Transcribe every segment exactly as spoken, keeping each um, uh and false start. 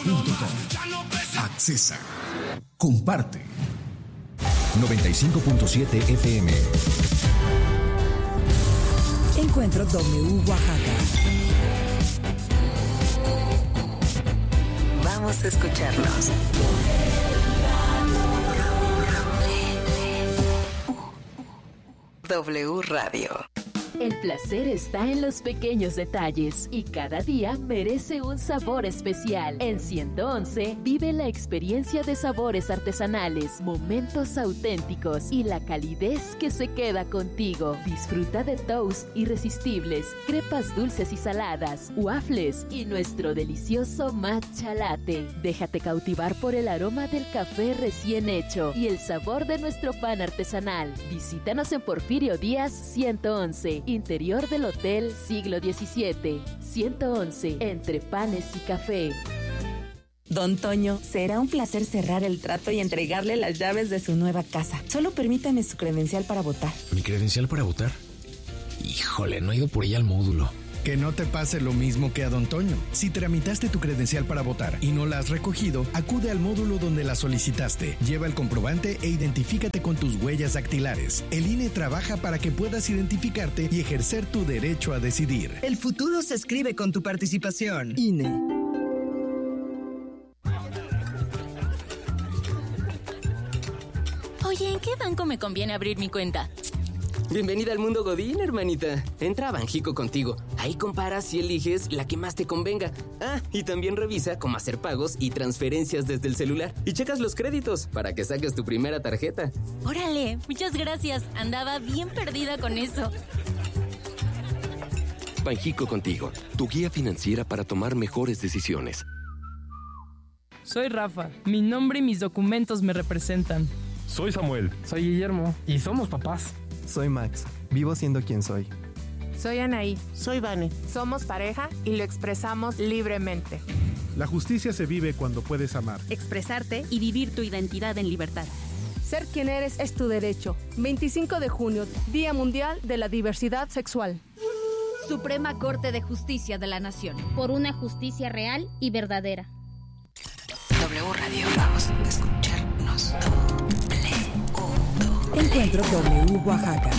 punto com. Accesa. Comparte. noventa y cinco punto siete F M. Encuentro W Oaxaca. Vamos a escucharnos. W Radio. El placer está en los pequeños detalles y cada día merece un sabor especial. En ciento once vive la experiencia de sabores artesanales, momentos auténticos y la calidez que se queda contigo. Disfruta de toast irresistibles, crepas dulces y saladas, waffles y nuestro delicioso matcha latte. Déjate cautivar por el aroma del café recién hecho y el sabor de nuestro pan artesanal. Visítanos en Porfirio Díaz ciento once. Interior del Hotel Siglo diecisiete. ciento once, entre panes y café. Don Toño, será un placer cerrar el trato y entregarle las llaves de su nueva casa. Solo permítame su credencial para votar. ¿Mi credencial para votar? Híjole, no he ido por ella al módulo. Que no te pase lo mismo que a Don Toño. Si tramitaste tu credencial para votar y no la has recogido, acude al módulo donde la solicitaste. Lleva el comprobante e identifícate con tus huellas dactilares. El I N E trabaja para que puedas identificarte y ejercer tu derecho a decidir. El futuro se escribe con tu participación. I N E. Oye, ¿en qué banco me conviene abrir mi cuenta? Bienvenida al mundo Godín, hermanita. Entra a Banjico contigo. Ahí comparas y eliges la que más te convenga. Ah, y también revisa cómo hacer pagos y transferencias desde el celular. Y checas los créditos para que saques tu primera tarjeta. Órale, muchas gracias. Andaba bien perdida con eso. Banjico contigo, tu guía financiera para tomar mejores decisiones. Soy Rafa. Mi nombre y mis documentos me representan. Soy Samuel. Soy Guillermo. Y somos papás. Soy Max. Vivo siendo quien soy. Soy Anaí. Soy Vane. Somos pareja y lo expresamos libremente. La justicia se vive cuando puedes amar, expresarte y vivir tu identidad en libertad. Ser quien eres es tu derecho. veinticinco de junio, Día Mundial de la Diversidad Sexual. Suprema Corte de Justicia de la Nación. Por una justicia real y verdadera. W Radio, vamos a escucharnos. Encuentro W Oaxaca.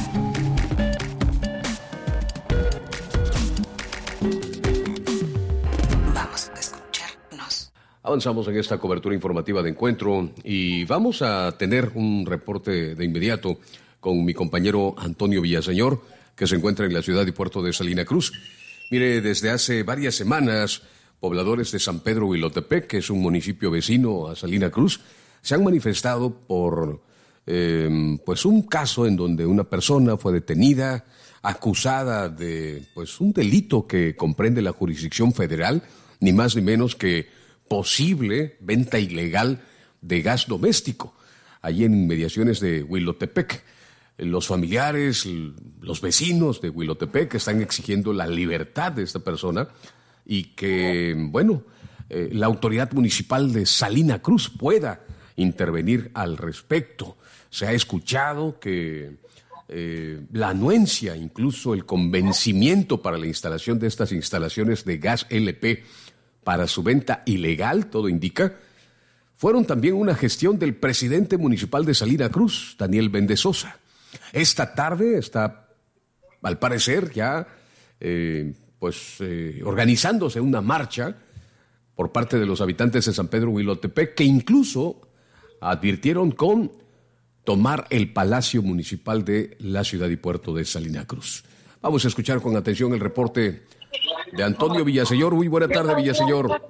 Vamos a escucharnos. Avanzamos en esta cobertura informativa de Encuentro y vamos a tener un reporte de inmediato con mi compañero Antonio Villaseñor, que se encuentra en la ciudad y puerto de Salina Cruz. Mire, desde hace varias semanas, pobladores de San Pedro Huilotepec, que es un municipio vecino a Salina Cruz, se han manifestado por eh, pues un caso en donde una persona fue detenida, acusada de pues un delito que comprende la jurisdicción federal, ni más ni menos que posible venta ilegal de gas doméstico, allí en inmediaciones de Huilotepec. Los familiares, los vecinos de Huilotepec están exigiendo la libertad de esta persona y que, bueno, eh, la autoridad municipal de Salina Cruz pueda intervenir al respecto. Se ha escuchado que eh, la anuencia, incluso el convencimiento para la instalación de estas instalaciones de gas L P para su venta ilegal, todo indica, fueron también una gestión del presidente municipal de Salina Cruz, Daniel Vendezosa. Esta tarde está, al parecer, ya eh, pues eh, organizándose una marcha por parte de los habitantes de San Pedro Huilotepec, que incluso advirtieron con tomar el Palacio Municipal de la ciudad y puerto de Salina Cruz. Vamos a escuchar con atención el reporte de Antonio Villaseñor. Muy buena tarde, Villaseñor.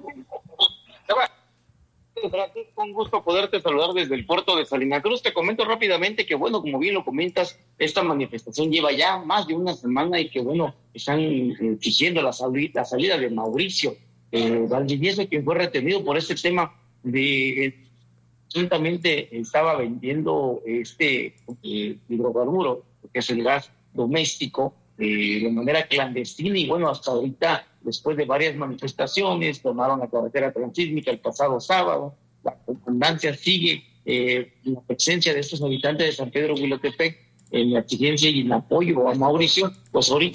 Un gusto poderte saludar desde el puerto de Salina Cruz. Te comento rápidamente que, bueno, como bien lo comentas, esta manifestación lleva ya más de una semana y que, bueno, están exigiendo la salida, la salida de Mauricio eh, Valdivieso, quien fue retenido por este tema de eh, presuntamente estaba vendiendo este eh, hidrocarburo, que es el gas doméstico, eh, de manera clandestina. Y bueno, hasta ahorita, después de varias manifestaciones, tomaron la carretera transísmica el pasado sábado. La abundancia sigue, eh, la presencia de estos habitantes de San Pedro Huilotepec en la exigencia y el apoyo a Mauricio, pues ahorita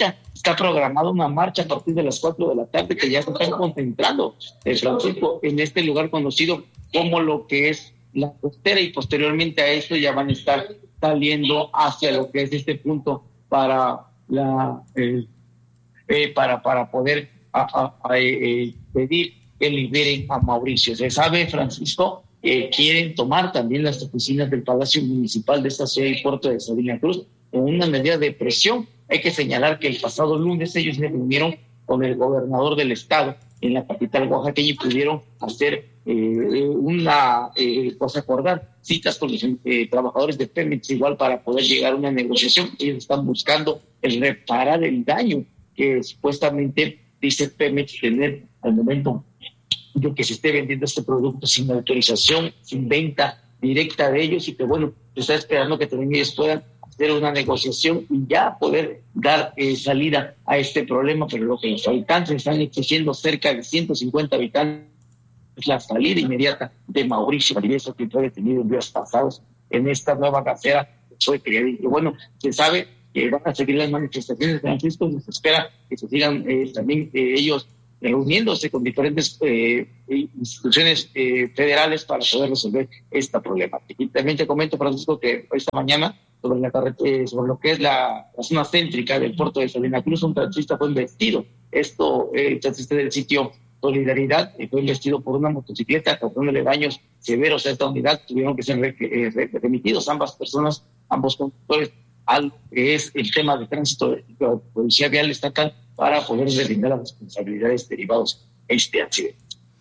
está programada una marcha a partir de las cuatro de la tarde que ya se están concentrando, eh, Francisco, en este lugar conocido como lo que es la costera, y posteriormente a esto ya van a estar saliendo hacia lo que es este punto para la eh, eh, para para poder a, a, a, eh, pedir que liberen a Mauricio. Se sabe, Francisco, que quieren tomar también las oficinas del Palacio Municipal de esta ciudad y puerto de Salina Cruz con una medida de presión. Hay que señalar que el pasado lunes ellos se reunieron con el gobernador del estado en la capital oaxaqueña y pudieron hacer eh, una eh, cosa, acordar citas con los eh, trabajadores de Pemex igual para poder llegar a una negociación. Ellos están buscando el reparar el daño que supuestamente dice Pemex tener al momento de que se esté vendiendo este producto sin autorización, sin venta directa de ellos, y que bueno, se está esperando que también ellos puedan hacer una negociación y ya poder dar eh, salida a este problema. Pero lo que los habitantes están exigiendo, cerca de ciento cincuenta habitantes, es la salida inmediata de Mauricio Valdivieso, que fue detenido en días pasados en esta nueva casera que fue creada. Y bueno, se sabe que van a seguir las manifestaciones, Francisco, se espera que se sigan eh, también eh, ellos reuniéndose con diferentes eh, instituciones eh, federales para poder resolver esta problemática. Y también te comento, Francisco, que esta mañana sobre la carretera, sobre lo que es la, la zona céntrica del puerto de Salina Cruz, un taxista fue embestido. Esto, eh, el taxista del sitio Solidaridad eh, fue embestido por una motocicleta, causándole daños severos a esta unidad. Tuvieron que ser re, eh, remitidos ambas personas, ambos conductores, al que es el tema de tránsito de la Policía Vial Estatal, para poder deslindar las responsabilidades derivadas de este accidente.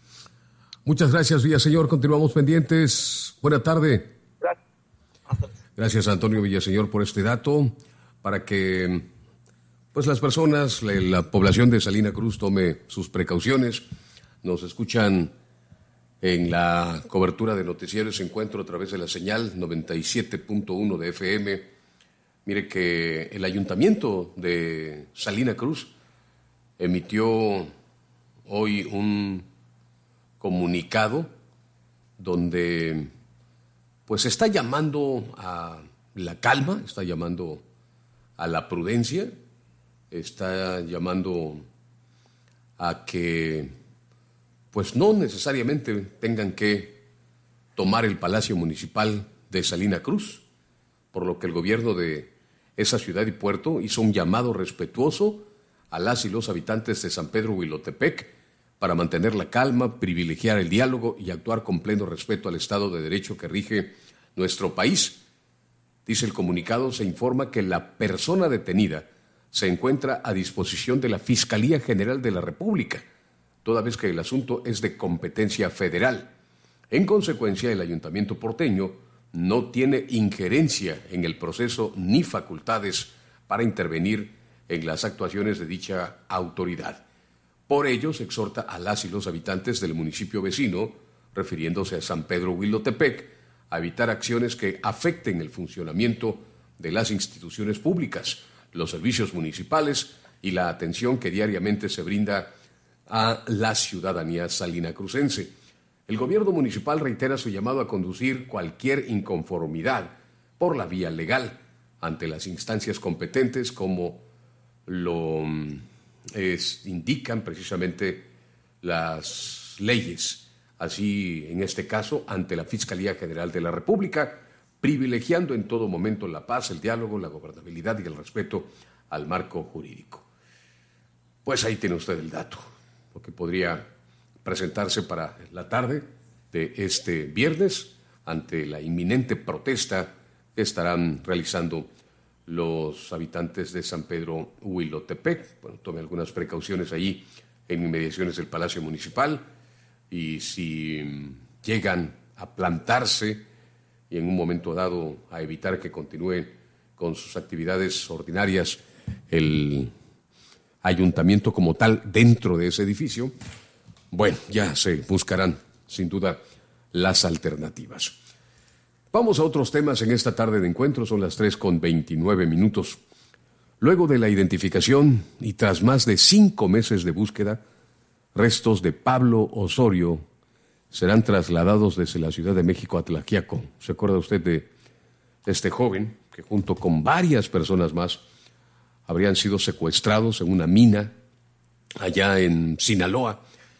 Muchas gracias, Villaseñor. Continuamos pendientes. Buena tarde. Gracias. Gracias, Antonio Villaseñor, por este dato, para que pues las personas, la, la población de Salina Cruz tome sus precauciones. Nos escuchan en la cobertura de Noticieros Encuentro a través de la señal noventa y siete punto uno de F M. Mire que el ayuntamiento de Salina Cruz emitió hoy un comunicado donde pues está llamando a la calma, está llamando a la prudencia, está llamando a que pues no necesariamente tengan que tomar el Palacio Municipal de Salina Cruz, por lo que el gobierno de esa ciudad y puerto hizo un llamado respetuoso a las y los habitantes de San Pedro Huilotepec para mantener la calma, privilegiar el diálogo y actuar con pleno respeto al Estado de Derecho que rige nuestro país. Dice el comunicado, se informa que la persona detenida se encuentra a disposición de la Fiscalía General de la República, toda vez que el asunto es de competencia federal. En consecuencia, el Ayuntamiento porteño no tiene injerencia en el proceso ni facultades para intervenir en las actuaciones de dicha autoridad. Por ello, se exhorta a las y los habitantes del municipio vecino, refiriéndose a San Pedro Huilotepec, a evitar acciones que afecten el funcionamiento de las instituciones públicas, los servicios municipales y la atención que diariamente se brinda a la ciudadanía salinacrucense. El gobierno municipal reitera su llamado a conducir cualquier inconformidad por la vía legal ante las instancias competentes, como lo es, indican precisamente las leyes. Así, en este caso, ante la Fiscalía General de la República, privilegiando en todo momento la paz, el diálogo, la gobernabilidad y el respeto al marco jurídico. Pues ahí tiene usted el dato, lo que podría presentarse para la tarde de este viernes ante la inminente protesta que estarán realizando los habitantes de San Pedro Huilotepec. Bueno, tome algunas precauciones allí en inmediaciones del Palacio Municipal, y si llegan a plantarse y en un momento dado a evitar que continúe con sus actividades ordinarias el ayuntamiento como tal dentro de ese edificio, bueno, ya se buscarán sin duda las alternativas. Vamos a otros temas en esta tarde de encuentro, son las tres con veintinueve minutos. Luego de la identificación y tras más de cinco meses de búsqueda, restos de Pablo Osorio serán trasladados desde la Ciudad de México a Tlaxiaco. ¿Se acuerda usted de este joven que junto con varias personas más habrían sido secuestrados en una mina allá en Sinaloa.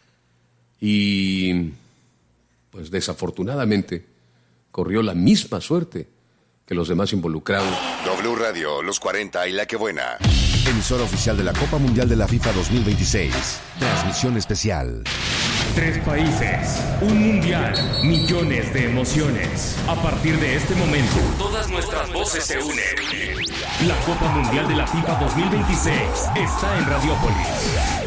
Y pues desafortunadamente corrió la misma suerte que los demás involucrados. W Radio, Los cuarenta y La Que Buena. Emisora oficial de la Copa Mundial de la FIFA dos mil veintiséis. Transmisión especial. Tres países, un mundial, millones de emociones. A partir de este momento, todas nuestras voces se unen. La Copa Mundial de la FIFA dos mil veintiséis está en Radiópolis.